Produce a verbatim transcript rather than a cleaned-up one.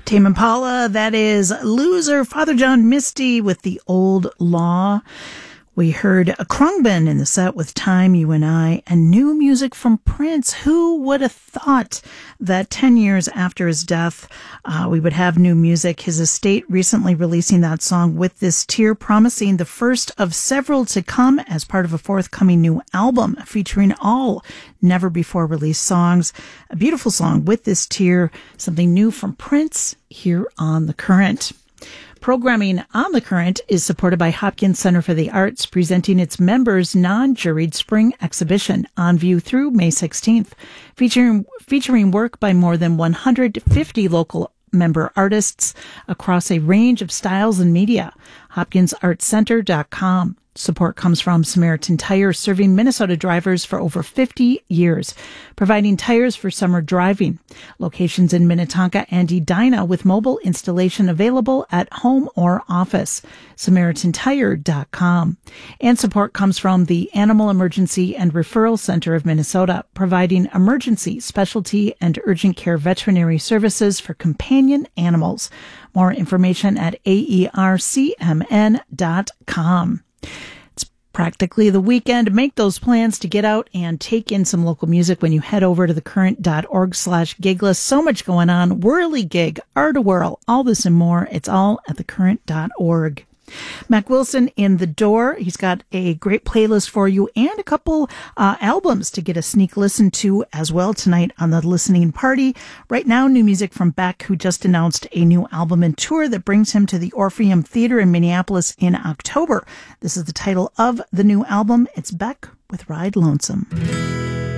Tame Impala, that is Loser, Father John Misty with The Old Law. We heard a Khruangbin in the set with Time, You and I, and new music from Prince. Who would have thought that ten years after his death, uh, we would have new music? His estate recently releasing that song With This Tear, promising the first of several to come as part of a forthcoming new album featuring all never before released songs. A beautiful song, With This Tear, something new from Prince here on The Current. Programming on The Current is supported by Hopkins Center for the Arts, presenting its members' non-juried spring exhibition on view through May sixteenth, featuring, featuring work by more than one hundred fifty local member artists across a range of styles and media. hopkins arts center dot com. Support comes from Samaritan Tire, serving Minnesota drivers for over fifty years, providing tires for summer driving. Locations in Minnetonka and Edina with mobile installation available at home or office. Samaritan Tire dot com. And support comes from the Animal Emergency and Referral Center of Minnesota, providing emergency, specialty, and urgent care veterinary services for companion animals. More information at A E R C M N dot com. It's practically the weekend. Make those plans to get out and take in some local music when you head over to thecurrent.org slash gigless. So much going on. Whirligig, Art-A-Whirl, all this and more. It's all at thecurrent dot org. Mac Wilson in the door. He's got a great playlist for you and a couple uh, albums to get a sneak listen to as well tonight on the listening party. Right now, new music from Beck, who just announced a new album and tour that brings him to the Orpheum Theater in Minneapolis in October. This is the title of the new album. It's Beck with Ride Lonesome.